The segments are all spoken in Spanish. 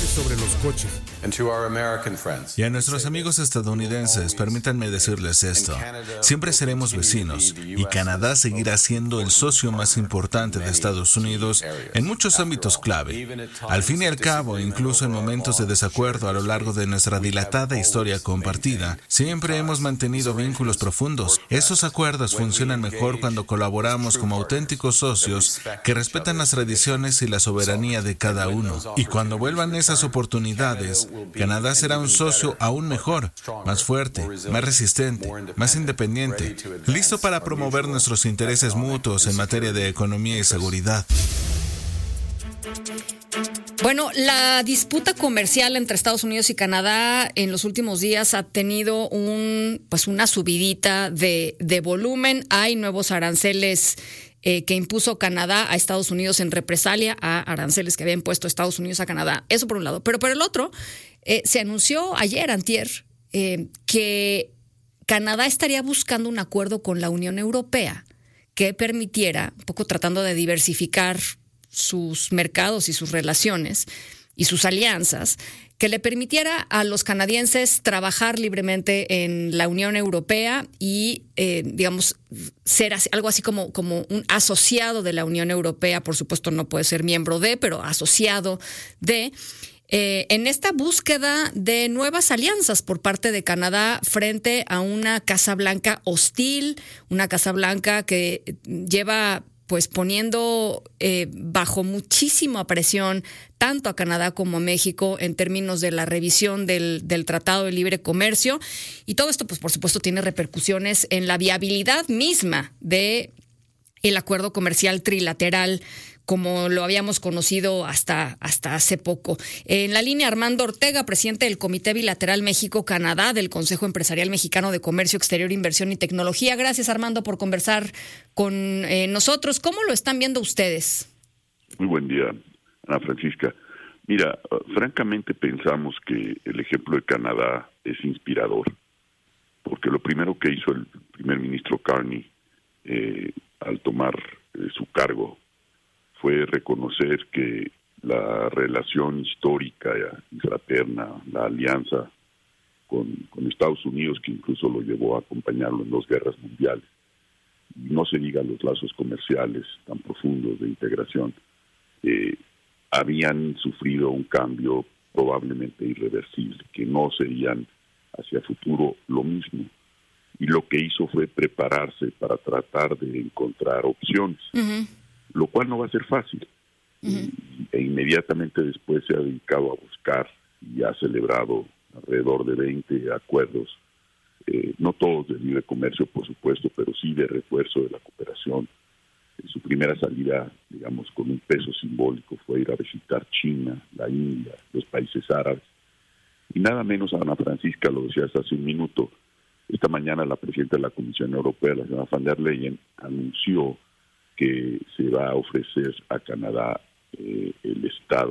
sobre los coches. Y a nuestros amigos estadounidenses, permítanme decirles esto. Siempre seremos vecinos y Canadá seguirá siendo el socio más importante de Estados Unidos en muchos ámbitos clave. Al fin y al cabo, incluso en momentos de desacuerdo a lo largo de nuestra dilatada historia compartida, siempre hemos mantenido vínculos profundos. Esos acuerdos funcionan mejor cuando colaboramos como auténticos socios que respetan las tradiciones y la soberanía de cada uno. Y cuando vuelvan esas oportunidades, Canadá será un socio aún mejor, más fuerte, más resistente, más independiente, listo para promover nuestros intereses mutuos en materia de economía y seguridad. Bueno, la disputa comercial entre Estados Unidos y Canadá en los últimos días ha tenido una subidita de volumen. Hay nuevos aranceles que impuso Canadá a Estados Unidos en represalia a aranceles que había impuesto Estados Unidos a Canadá. Eso por un lado. Pero por el otro, se anunció antier, que Canadá estaría buscando un acuerdo con la Unión Europea que permitiera, un poco tratando de diversificar sus mercados y sus relaciones y sus alianzas, que le permitiera a los canadienses trabajar libremente en la Unión Europea y, ser algo así como un asociado de la Unión Europea. Por supuesto, no puede ser miembro pero asociado de, en esta búsqueda de nuevas alianzas por parte de Canadá frente a una Casa Blanca hostil, una Casa Blanca que lleva poniendo bajo muchísima presión tanto a Canadá como a México en términos de la revisión del Tratado de Libre Comercio. Y todo esto, por supuesto, tiene repercusiones en la viabilidad misma de el acuerdo comercial trilateral como lo habíamos conocido hasta hace poco. En la línea, Armando Ortega, presidente del Comité Bilateral México-Canadá del Consejo Empresarial Mexicano de Comercio Exterior, Inversión y Tecnología. Gracias, Armando, por conversar con nosotros. ¿Cómo lo están viendo ustedes? Muy buen día, Ana Francisca. Mira, francamente pensamos que el ejemplo de Canadá es inspirador, porque lo primero que hizo el primer ministro Carney al tomar su cargo fue reconocer que la relación histórica y fraterna, la alianza con Estados Unidos, que incluso lo llevó a acompañarlo en 2 guerras mundiales, no se diga los lazos comerciales tan profundos de integración, habían sufrido un cambio probablemente irreversible, que no serían hacia futuro lo mismo. Y lo que hizo fue prepararse para tratar de encontrar opciones. Uh-huh. Lo cual no va a ser fácil. Uh-huh. E inmediatamente después se ha dedicado a buscar y ha celebrado alrededor de 20 acuerdos, no todos de libre comercio, por supuesto, pero sí de refuerzo de la cooperación. Su primera salida, digamos, con un peso simbólico fue ir a visitar China, la India, los países árabes. Y nada menos, Ana Francisca, lo decías hace un minuto, esta mañana la presidenta de la Comisión Europea, la señora Van der Leyen, anunció que se va a ofrecer a Canadá el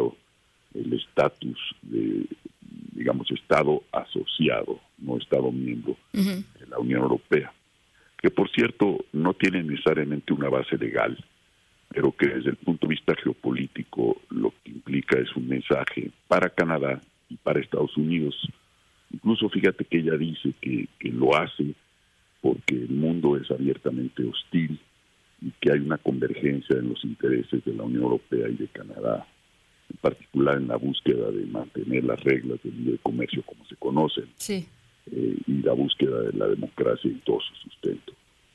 estatus de, digamos, Estado asociado, no Estado miembro uh-huh. de la Unión Europea, que por cierto no tiene necesariamente una base legal, pero que desde el punto de vista geopolítico lo que implica es un mensaje para Canadá y para Estados Unidos. Incluso fíjate que ella dice que lo hace porque el mundo es abiertamente hostil y que hay una convergencia en los intereses de la Unión Europea y de Canadá, en particular en la búsqueda de mantener las reglas del libre comercio como se conocen, sí. Y la búsqueda de la democracia y todo su sustento.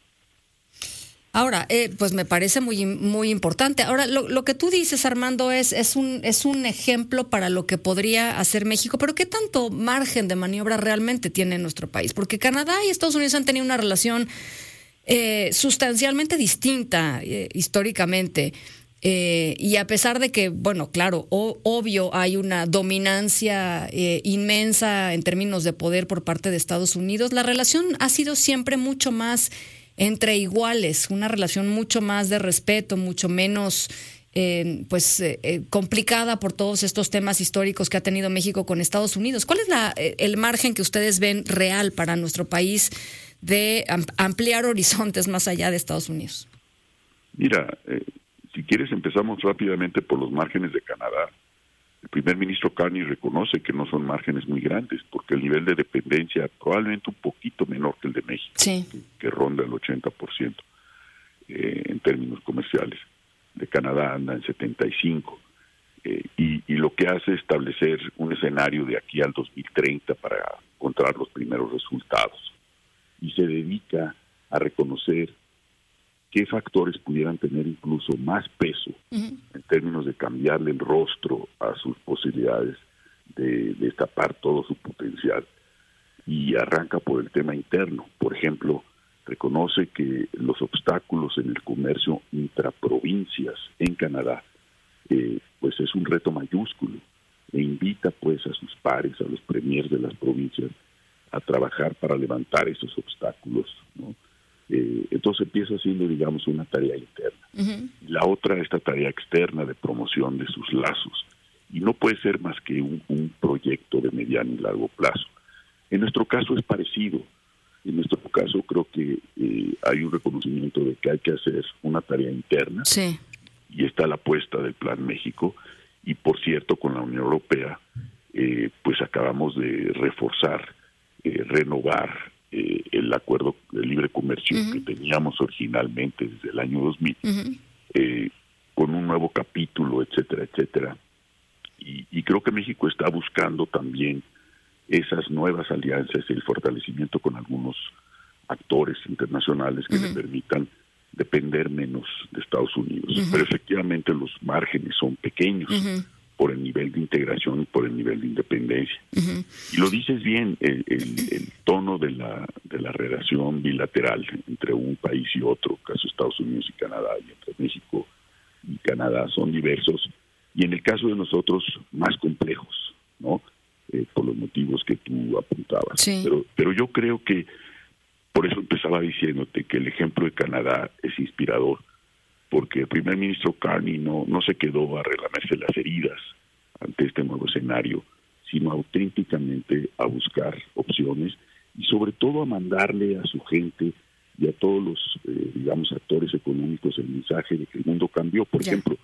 Ahora, pues me parece muy, muy importante. Ahora, lo que tú dices, Armando, es un ejemplo para lo que podría hacer México, pero ¿qué tanto margen de maniobra realmente tiene nuestro país? Porque Canadá y Estados Unidos han tenido una relación sustancialmente distinta históricamente, y a pesar de que, bueno, claro, obvio hay una dominancia inmensa en términos de poder por parte de Estados Unidos, la relación ha sido siempre mucho más entre iguales, una relación mucho más de respeto, mucho menos complicada por todos estos temas históricos que ha tenido México con Estados Unidos. ¿Cuál es el margen que ustedes ven real para nuestro país de ampliar horizontes más allá de Estados Unidos? Mira, si quieres empezamos rápidamente por los márgenes de Canadá. primer ministro Carney reconoce que no son márgenes muy grandes, porque el nivel de dependencia probablemente un poquito menor que el de México, sí, que ronda el 80% en términos comerciales. De Canadá anda en 75%. Y lo que hace es establecer un escenario de aquí al 2030 para encontrar los primeros resultados. Y se dedica a reconocer qué factores pudieran tener incluso más peso en términos de cambiarle el rostro a sus posibilidades de destapar todo su potencial. Y arranca por el tema interno. Por ejemplo, reconoce que los obstáculos en el comercio intraprovincias en Canadá pues es un reto mayúsculo, e invita pues a sus pares, a los premiers de las provincias, a trabajar para levantar esos obstáculos, ¿no? Entonces empieza haciendo, digamos, una tarea interna. La otra, esta tarea externa de promoción de sus lazos, y no puede ser más que un proyecto de mediano y largo plazo. En nuestro caso es parecido. En nuestro caso creo que hay un reconocimiento de que hay que hacer una tarea interna, sí, y está la apuesta del Plan México, y por cierto con la Unión Europea pues acabamos de reforzar, renovar el acuerdo de libre comercio que teníamos originalmente desde el año 2000, con un nuevo capítulo, etcétera, etcétera, y creo que México está buscando también esas nuevas alianzas y el fortalecimiento con algunos actores internacionales que le permitan depender menos de Estados Unidos. Pero efectivamente los márgenes son pequeños por el nivel de integración y por el nivel de independencia. Y lo dices bien, el tono de la relación bilateral entre un país y otro, caso Estados Unidos y Canadá, y entre México y Canadá, son diversos, y en el caso de nosotros más complejos, ¿no? Por los motivos que tú apuntabas. Sí. Pero yo creo que por eso empezaba diciéndote que el ejemplo de Canadá es inspirador, porque el primer ministro Carney no se quedó a relamerse las heridas ante este nuevo escenario, sino auténticamente a buscar opciones y sobre todo a mandarle a su gente y a todos los, digamos, actores económicos el mensaje de que el mundo cambió. Por ejemplo,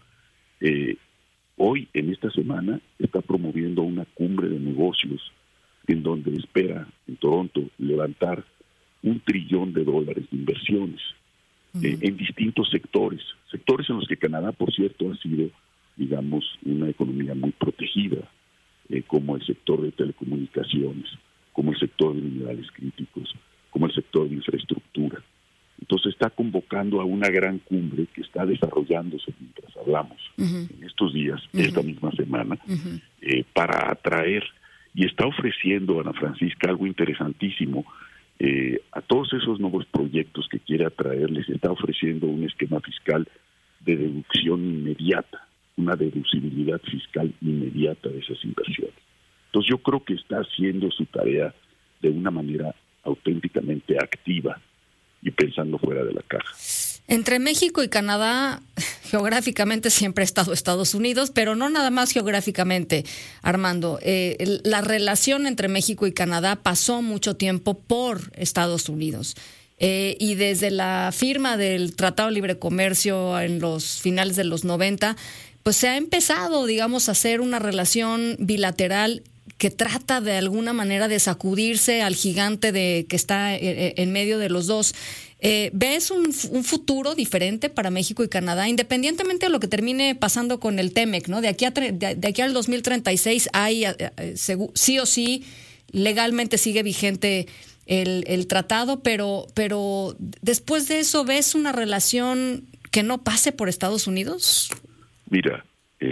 hoy, en esta semana, está promoviendo una cumbre de negocios en donde espera, en Toronto, levantar $1 trillón de inversiones en distintos sectores en los que Canadá, por cierto, ha sido, digamos, una economía muy protegida, como el sector de telecomunicaciones, como el sector de minerales críticos, como el sector de infraestructura. Entonces está convocando a una gran cumbre que está desarrollándose mientras hablamos en estos días, esta misma semana, para atraer, y está ofreciendo, Ana Francisca, algo interesantísimo. A todos esos nuevos proyectos que quiere atraer, les está ofreciendo un esquema fiscal de deducción inmediata, una deducibilidad fiscal inmediata de esas inversiones. Entonces yo creo que está haciendo su tarea de una manera auténticamente activa y pensando fuera de la caja. Entre México y Canadá, geográficamente siempre ha estado Estados Unidos, pero no nada más geográficamente, Armando. La relación entre México y Canadá pasó mucho tiempo por Estados Unidos. Y desde la firma del Tratado de Libre Comercio en los finales de los 90, pues se ha empezado, digamos, a hacer una relación bilateral que trata de alguna manera de sacudirse al gigante que está en medio de los dos. ¿Ves un futuro diferente para México y Canadá, independientemente de lo que termine pasando con el TEMEC, ¿no? De aquí al 2036 hay, sí o sí, legalmente sigue vigente el tratado, pero después de eso, ¿ves una relación que no pase por Estados Unidos? Mira,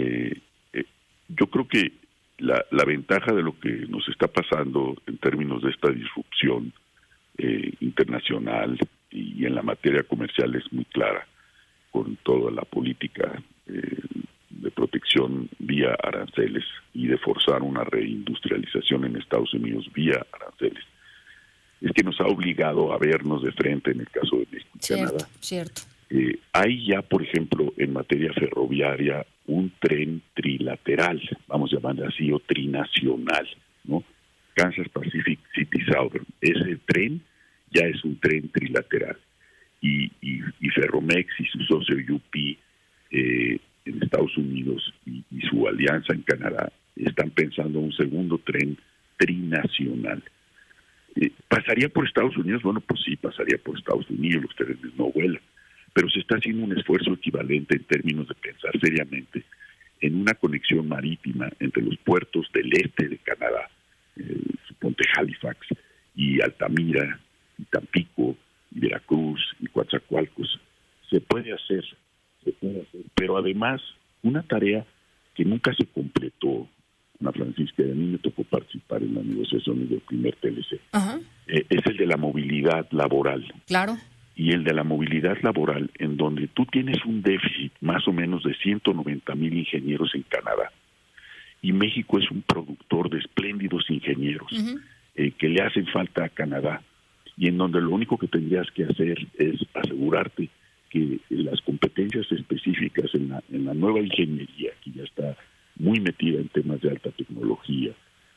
yo creo que la ventaja de lo que nos está pasando en términos de esta disrupción internacional y en la materia comercial es muy clara, con toda la política de protección vía aranceles y de forzar una reindustrialización en Estados Unidos vía aranceles. Es que nos ha obligado a vernos de frente en el caso de México y Canadá. Cierto. Hay ya, por ejemplo, en materia ferroviaria, un tren trilateral, vamos a llamarle así, o trinacional, ¿no? Kansas Pacific City Southern. Ese tren ya es un tren trilateral. Y Ferromex y su socio UP en Estados Unidos y su alianza en Canadá están pensando un segundo tren trinacional. ¿Pasaría por Estados Unidos? Bueno, pues sí, pasaría por Estados Unidos, los trenes no vuelan, pero se está haciendo un esfuerzo equivalente en términos de pensar seriamente en una conexión marítima entre los puertos del este de Canadá, suponte Halifax, y Altamira, y Tampico, y Veracruz, y Coatzacoalcos. Se puede hacer, pero además una tarea que nunca se completó, Ana Francisca, y a mí me tocó participar en las negociaciones del primer TLC, es el de la movilidad laboral. Claro. Y el de la movilidad laboral, en donde tú tienes un déficit más o menos de 190,000 ingenieros en Canadá, y México es un productor de espléndidos ingenieros que le hacen falta a Canadá, y en donde lo único que tendrías que hacer es asegurarte que las competencias específicas en la nueva ingeniería, que ya está muy metida en temas de alta tecnología,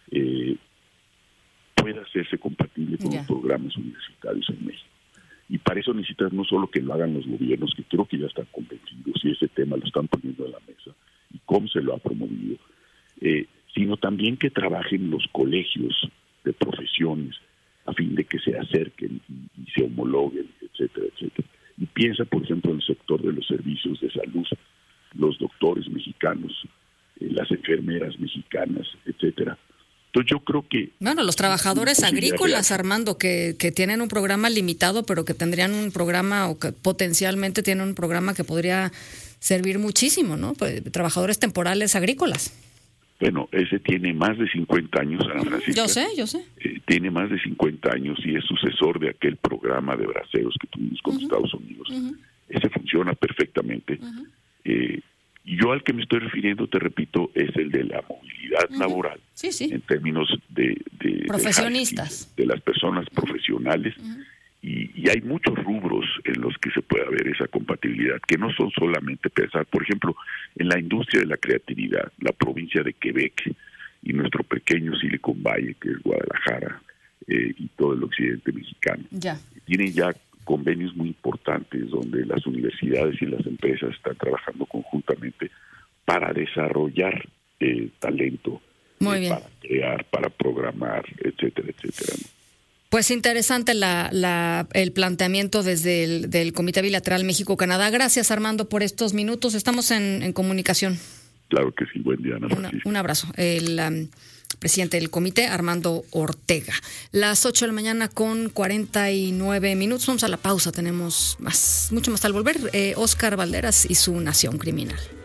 pueda hacerse compatible con los programas universitarios en México. Y para eso necesitas no solo que lo hagan los gobiernos, que creo que ya están convencidos y ese tema lo están poniendo en la mesa, y cómo se lo ha promovido, sino también que trabajen los colegios de profesiones a fin de que se acerquen y se homologuen, etcétera, etcétera. Y piensa, por ejemplo, en el sector de los servicios de salud, los doctores mexicanos, las enfermeras mexicanas, etcétera. Entonces yo creo que... Bueno, los trabajadores agrícolas, Armando, que tienen un programa limitado, pero que tendrían un programa, o que potencialmente tienen un programa que podría servir muchísimo, ¿no? Pues, trabajadores temporales agrícolas. Bueno, ese tiene más de 50 años, Ana Francisca. Yo sé. Tiene más de 50 años y es sucesor de aquel programa de braceros que tuvimos con Estados Unidos. Ese funciona perfectamente. Y yo al que me estoy refiriendo, te repito, es el de la movilidad laboral. Sí. En términos de profesionistas. de las personas profesionales. Y hay muchos rubros en los que se puede ver esa compatibilidad, que no son solamente pensar, por ejemplo, en la industria de la creatividad, la provincia de Quebec y nuestro pequeño Silicon Valley, que es Guadalajara, y todo el occidente mexicano. Tienen ya convenios muy importantes donde las universidades y las empresas están trabajando conjuntamente para desarrollar talento, para crear, para programar, etcétera, etcétera, ¿no? Pues interesante el planteamiento desde el Comité Bilateral México-Canadá. Gracias, Armando, por estos minutos. Estamos en comunicación. Claro que sí. Buen día, Ana Francisca. Un abrazo. El presidente del comité, Armando Ortega. Las 8 de la mañana con 49 minutos. Vamos a la pausa. Tenemos mucho más al volver. Óscar Valderas y su Nación Criminal.